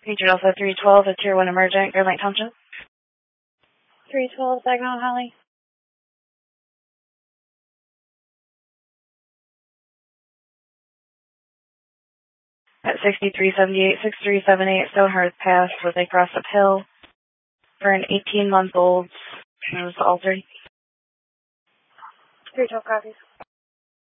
Patriot Alpha 312, a Tier 1 emergent, Green Lake Township. 312, Saginaw Holly. At 6378, 6378 Stonehearth Pass with a cross uphill for an 18-month-old. It was altered. 312 copies.